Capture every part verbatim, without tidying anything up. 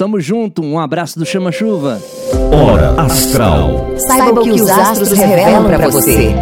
tamo junto, um abraço do Chama-Chuva. Hora Astral. Saiba o que os astros revelam pra você.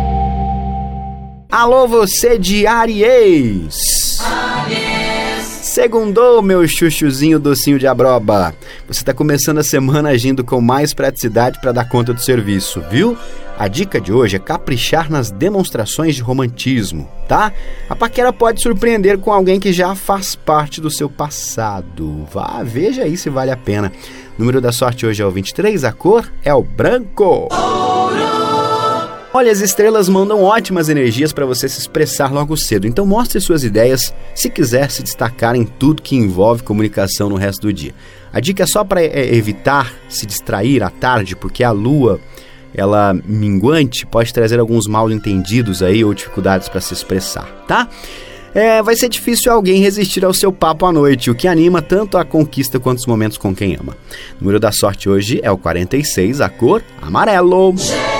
Alô, você de Áries. Segundou, meu chuchuzinho docinho de abroba. Você tá começando a semana agindo com mais praticidade para dar conta do serviço, viu? A dica de hoje é caprichar nas demonstrações de romantismo, tá? A paquera pode surpreender com alguém que já faz parte do seu passado. Vá, veja aí se vale a pena. O número da sorte hoje é o vinte e três, a cor é o branco. Olha, as estrelas mandam ótimas energias para você se expressar logo cedo, então mostre suas ideias se quiser se destacar em tudo que envolve comunicação no resto do dia. A dica é só para é, evitar se distrair à tarde, porque a lua, ela minguante, pode trazer alguns mal-entendidos aí ou dificuldades para se expressar, tá? É, vai ser difícil alguém resistir ao seu papo à noite, o que anima tanto a conquista quanto os momentos com quem ama. O número da sorte hoje é o quarenta e seis, a cor amarelo.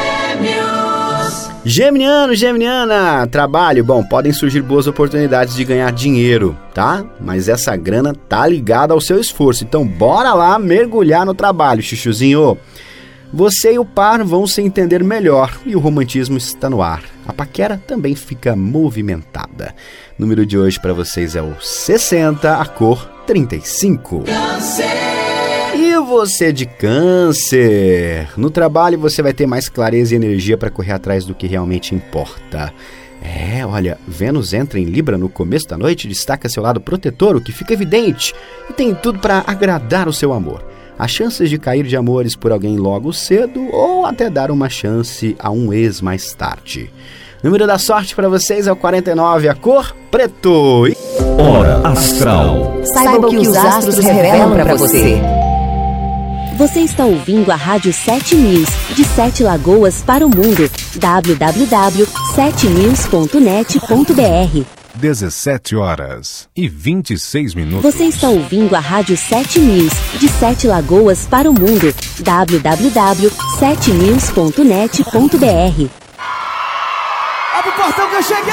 Geminiano, Geminiana, trabalho, bom, podem surgir boas oportunidades de ganhar dinheiro, tá? Mas essa grana tá ligada ao seu esforço, então bora lá mergulhar no trabalho, chuchuzinho. Você e o par vão se entender melhor e o romantismo está no ar. A paquera também fica movimentada. O número de hoje para vocês é o sessenta, a cor trinta e cinco. E você de Câncer? No trabalho você vai ter mais clareza e energia para correr atrás do que realmente importa. É, olha, Vênus entra em Libra no começo da noite, destaca seu lado protetor, o que fica evidente, e tem tudo para agradar o seu amor. Há chances de cair de amores por alguém logo cedo ou até dar uma chance a um ex mais tarde. O número da sorte para vocês é o quarenta e nove, a cor preto. E... Hora Astral. Saiba o que os astros revelam pra você. Você está ouvindo a Rádio sete News, de Sete Lagoas para o mundo. w w w ponto sete news ponto net ponto b r. dezessete horas e vinte e seis minutos. Você está ouvindo a Rádio sete News, de Sete Lagoas para o mundo. w w w ponto sete news ponto net ponto b r. Abre o portão que eu cheguei!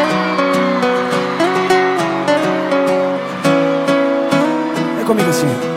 É comigo assim.